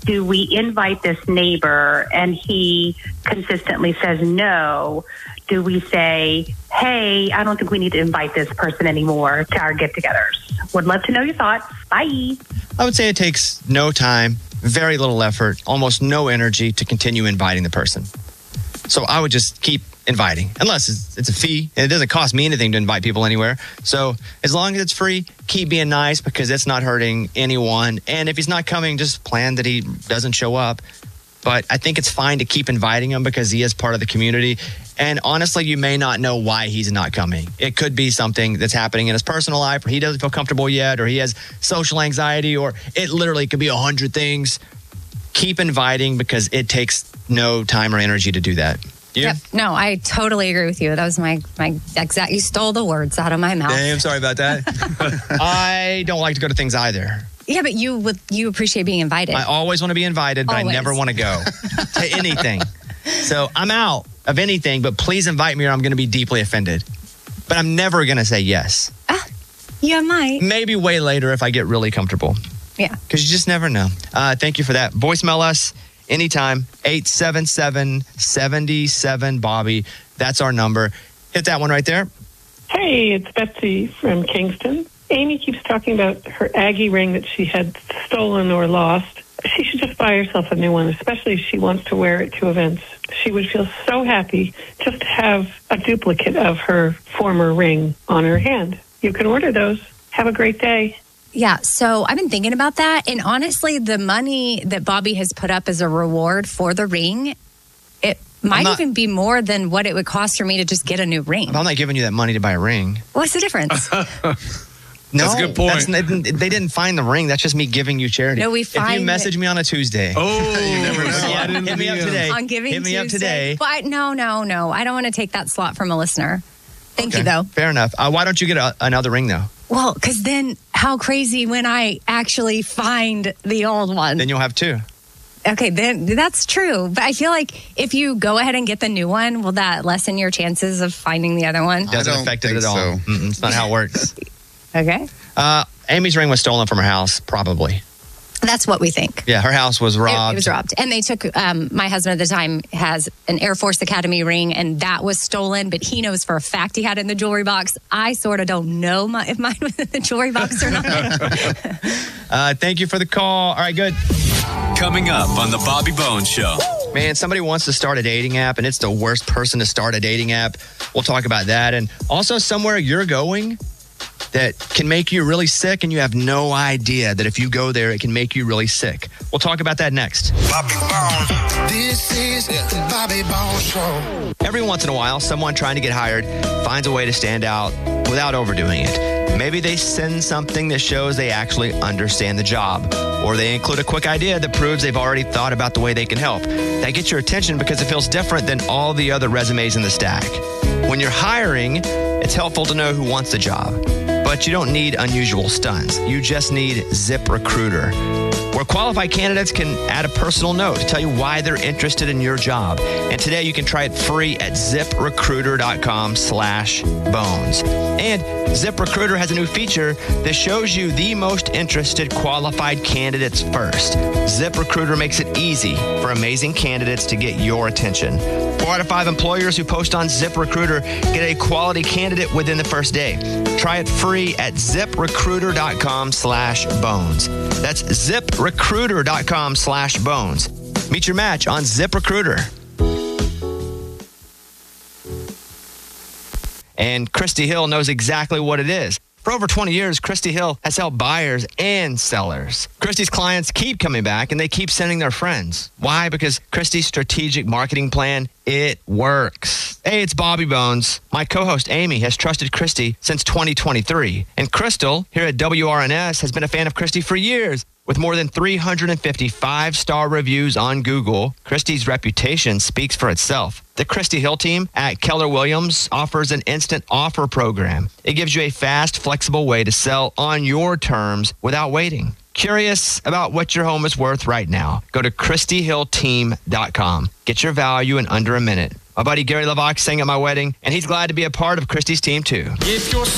do we invite this neighbor and he consistently says no? Do we say, hey, I don't think we need to invite this person anymore to our get-togethers? Would love to know your thoughts. Bye. I would say it takes no time, very little effort, almost no energy to continue inviting the person. So I would just keep inviting, unless it's a fee and it doesn't cost me anything to invite people anywhere. So as long as it's free, keep being nice because it's not hurting anyone. And if he's not coming, just plan that he doesn't show up. But I think it's fine to keep inviting him because he is part of the community. And honestly, you may not know why he's not coming. It could be something that's happening in his personal life, or he doesn't feel comfortable yet, or he has social anxiety, or it literally could be 100 things. Keep inviting because it takes no time or energy to do that. You? Yep. No, I totally agree with you. That was my exact, you stole the words out of my mouth. Damn, sorry about that. I don't like to go to things either. Yeah, but you appreciate being invited. I always want to be invited, but always. I never want to go to anything. So I'm out of anything, but please invite me or I'm going to be deeply offended. But I'm never going to say yes. You might. Maybe way later if I get really comfortable. Yeah. Because you just never know. Thank you for that. Voicemail us anytime, 877-77-BOBBY. That's our number. Hit that one right there. Hey, it's Betsy from Kingston. Amy keeps talking about her Aggie ring that she had stolen or lost. She should just buy herself a new one, especially if she wants to wear it to events. She would feel so happy just to have a duplicate of her former ring on her hand. You can order those. Have a great day. Yeah, so I've been thinking about that. And honestly, the money that Bobby has put up as a reward for the ring, it might even be more than what it would cost for me to just get a new ring. I'm not giving you that money to buy a ring. What's the difference? No, that's a good point. They didn't find the ring. That's just me giving you charity. No, if you message me on a Tuesday. Oh, you never know. Hit me up today. On Giving Hit me Tuesday. up today. But no. I don't want to take that slot from a listener. Thank you, though. Fair enough. Why don't you get another ring, though? Well, because then how crazy when I actually find the old one. Then you'll have two. Okay, then that's true. But I feel like if you go ahead and get the new one, will that lessen your chances of finding the other one? Doesn't affect it at all. so. It's not how it works. Okay. Amy's ring was stolen from her house, probably. That's what we think. Yeah, her house was robbed. It was robbed. And they took, my husband at the time has an Air Force Academy ring, and that was stolen, but he knows for a fact he had it in the jewelry box. I sort of don't know if mine was in the jewelry box or not. Thank you for the call. All right, good. Coming up on the Bobby Bones Show. Man, somebody wants to start a dating app, and it's the worst person to start a dating app. We'll talk about that. And also somewhere you're going that can make you really sick, and you have no idea that if you go there, it can make you really sick. We'll talk about that next. Bobby Bones. This is the Bobby Bones Show. Every once in a while, someone trying to get hired finds a way to stand out without overdoing it. Maybe they send something that shows they actually understand the job, or they include a quick idea that proves they've already thought about the way they can help. That gets your attention because it feels different than all the other resumes in the stack. When you're hiring, it's helpful to know who wants the job. But you don't need unusual stunts. You just need ZipRecruiter, where qualified candidates can add a personal note to tell you why they're interested in your job. And today you can try it free at ZipRecruiter.com/bones. And ZipRecruiter has a new feature that shows you the most interested qualified candidates first. ZipRecruiter makes it easy for amazing candidates to get your attention. 4 out of 5 employers who post on ZipRecruiter get a quality candidate within the first day. Try it free at ZipRecruiter.com/bones. That's ZipRecruiter.com/bones. Meet your match on ZipRecruiter. And Christy Hill knows exactly what it is. For over 20 years, Christy Hill has helped buyers and sellers. Christy's clients keep coming back, and they keep sending their friends. Why? Because Christy's strategic marketing plan, it works. Hey, it's Bobby Bones. My co-host Amy has trusted Christy since 2023. And Crystal, here at WRNS, has been a fan of Christy for years. With more than 350 5-star reviews on Google, Christy's reputation speaks for itself. The Christy Hill team at Keller Williams offers an instant offer program. It gives you a fast, flexible way to sell on your terms without waiting. Curious about what your home is worth right now? Go to ChristyHillTeam.com. Get your value in under a minute. My buddy Gary LaVox sang at my wedding, and he's glad to be a part of Christy's team too. If you're